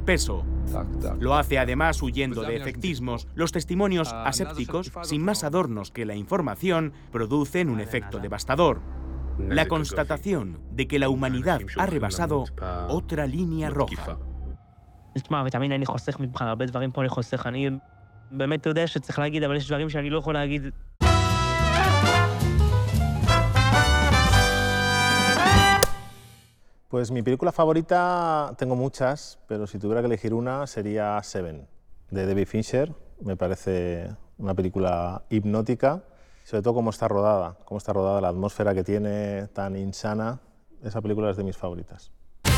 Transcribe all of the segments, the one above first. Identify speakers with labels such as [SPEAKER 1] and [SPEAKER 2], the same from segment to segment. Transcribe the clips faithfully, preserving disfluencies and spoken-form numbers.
[SPEAKER 1] peso. Lo hace además huyendo de efectismos. Los testimonios asépticos, sin más adornos que la información, producen un efecto devastador. La constatación de que la humanidad ha rebasado otra línea roja.
[SPEAKER 2] תשמע, ותאמין, אני חוסך ממך הרבה דברים פה, אני חוסך. אני באמת, אתה יודע שצריך להגיד, אבל יש דברים שאני לא יכול להגיד.
[SPEAKER 3] Pues mi película favorita, tengo muchas, pero si tuviera que elegir una sería Seven, de David Fincher. Me parece una película hipnótica, sobre todo cómo está rodada, cómo está rodada, la atmósfera que tiene tan insana. Esa película es de mis favoritas.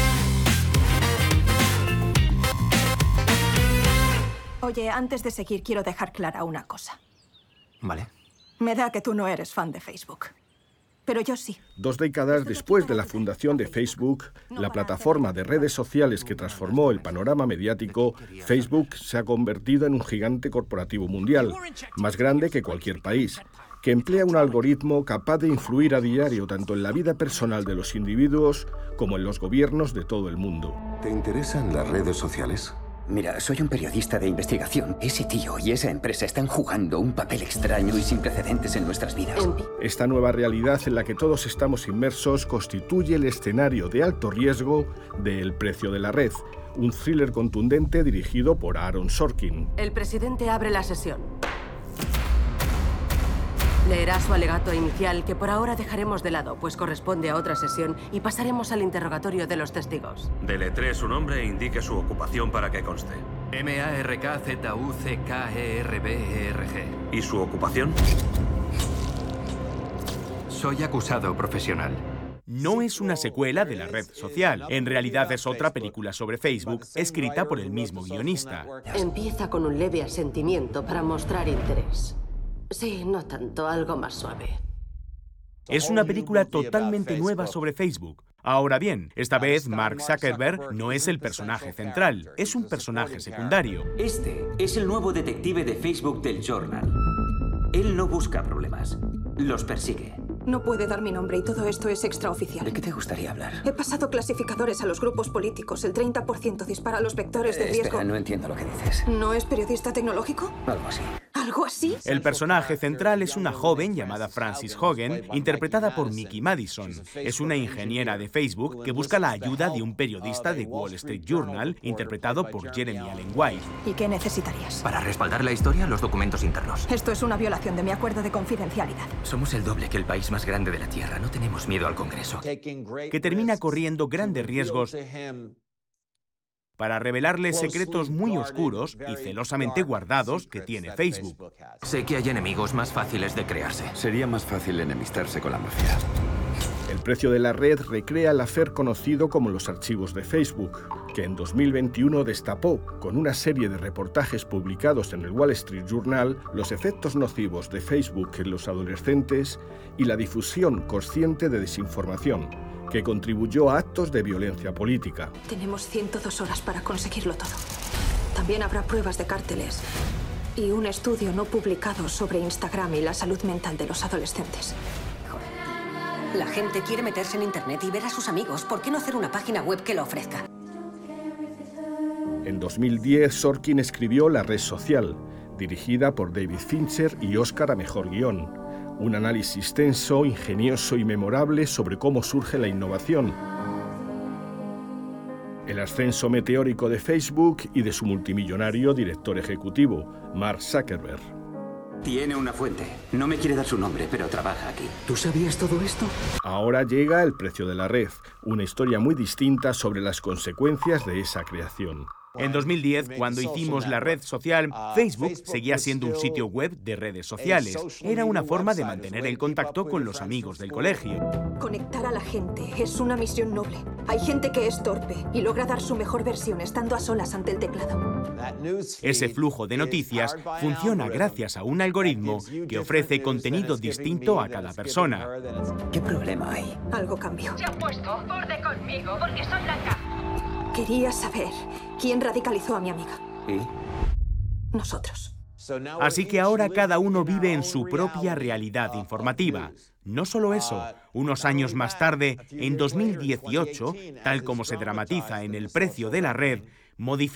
[SPEAKER 4] Oye, antes de seguir, quiero dejar clara una cosa.
[SPEAKER 5] Vale.
[SPEAKER 4] Me da que tú no eres fan de Facebook. Pero yo sí.
[SPEAKER 6] Dos décadas después de la fundación de Facebook, la plataforma de redes sociales que transformó el panorama mediático, Facebook se ha convertido en un gigante corporativo mundial, más grande que cualquier país, que emplea un algoritmo capaz de influir a diario tanto en la vida personal de los individuos como en los gobiernos de todo el mundo.
[SPEAKER 7] ¿Te interesan las redes sociales?
[SPEAKER 5] Mira, soy un periodista de investigación. Ese tío y esa empresa están jugando un papel extraño y sin precedentes en nuestras vidas.
[SPEAKER 6] Esta nueva realidad en la que todos estamos inmersos constituye el escenario de alto riesgo de El precio de la red, un thriller contundente dirigido por Aaron Sorkin.
[SPEAKER 8] El presidente abre la sesión. Leerá su alegato inicial, que por ahora dejaremos de lado, pues corresponde a otra sesión, y pasaremos al interrogatorio de los testigos.
[SPEAKER 9] Deletree su nombre e indique su ocupación para que conste. M A R K Z U C K E R B E R G. ¿Y su ocupación?
[SPEAKER 10] Soy acusado profesional.
[SPEAKER 1] No es una secuela de la red social. En realidad es otra película sobre Facebook, escrita por el mismo guionista.
[SPEAKER 8] Empieza con un leve asentimiento para mostrar interés. Sí, no tanto, algo más suave.
[SPEAKER 1] Es una película totalmente nueva sobre Facebook. Ahora bien, esta vez Mark Zuckerberg no es el personaje central, es un personaje secundario.
[SPEAKER 11] Este es el nuevo detective de Facebook del Journal. Él no busca problemas, los persigue.
[SPEAKER 4] No puede dar mi nombre y todo esto es extraoficial.
[SPEAKER 5] ¿De qué te gustaría hablar?
[SPEAKER 4] He pasado clasificadores a los grupos políticos. El treinta por ciento dispara los vectores de
[SPEAKER 5] Eh,
[SPEAKER 4] riesgo.
[SPEAKER 5] Espera, no entiendo lo que dices.
[SPEAKER 4] ¿No es periodista tecnológico?
[SPEAKER 5] Algo así.
[SPEAKER 4] ¿Algo así?
[SPEAKER 1] El personaje central es una joven llamada Frances Hogan, interpretada por Mickey Madison. Es una ingeniera de Facebook que busca la ayuda de un periodista de Wall Street Journal, interpretado por Jeremy Allen White.
[SPEAKER 4] ¿Y qué necesitarías?
[SPEAKER 10] Para respaldar la historia, los documentos internos.
[SPEAKER 4] Esto es una violación de mi acuerdo de confidencialidad.
[SPEAKER 10] Somos el doble que el país más grande de la Tierra. No tenemos miedo al Congreso.
[SPEAKER 1] Que termina corriendo grandes riesgos para revelarle secretos muy oscuros y celosamente guardados que tiene Facebook.
[SPEAKER 10] Sé que hay enemigos más fáciles de crearse.
[SPEAKER 7] Sería más fácil enemistarse con la mafia.
[SPEAKER 6] El precio de la red recrea el hacer conocido como los archivos de Facebook, que en dos mil veintiuno destapó, con una serie de reportajes publicados en el Wall Street Journal, los efectos nocivos de Facebook en los adolescentes y la difusión consciente de desinformación, que contribuyó a actos de violencia política.
[SPEAKER 4] Tenemos ciento dos horas para conseguirlo todo. También habrá pruebas de cárteles y un estudio no publicado sobre Instagram y la salud mental de los adolescentes.
[SPEAKER 8] La gente quiere meterse en Internet y ver a sus amigos. ¿Por qué no hacer una página web que lo ofrezca?
[SPEAKER 6] En dos mil diez, Sorkin escribió La red social, dirigida por David Fincher y Oscar a mejor guión. Un análisis tenso, ingenioso y memorable sobre cómo surge la innovación, el ascenso meteórico de Facebook y de su multimillonario director ejecutivo, Mark Zuckerberg.
[SPEAKER 11] Tiene una fuente. No me quiere dar su nombre, pero trabaja aquí. ¿Tú sabías todo esto?
[SPEAKER 6] Ahora llega El precio de la red, una historia muy distinta sobre las consecuencias de esa creación.
[SPEAKER 1] En dos mil diez, cuando hicimos la red social, Facebook seguía siendo un sitio web de redes sociales. Era una forma de mantener el contacto con los amigos del colegio.
[SPEAKER 4] Conectar a la gente es una misión noble. Hay gente que es torpe y logra dar su mejor versión estando a solas ante el teclado.
[SPEAKER 1] Ese flujo de noticias funciona gracias a un algoritmo que ofrece contenido distinto a cada persona.
[SPEAKER 5] ¿Qué problema hay?
[SPEAKER 4] Algo cambió.
[SPEAKER 12] Se han puesto borde conmigo porque soy blanca.
[SPEAKER 4] Quería saber quién radicalizó a mi amiga.
[SPEAKER 11] ¿Y?
[SPEAKER 4] Nosotros.
[SPEAKER 1] Así que ahora cada uno vive en su propia realidad informativa. No solo eso, unos años más tarde, en dos mil dieciocho, tal como se dramatiza en El precio de la red, modificó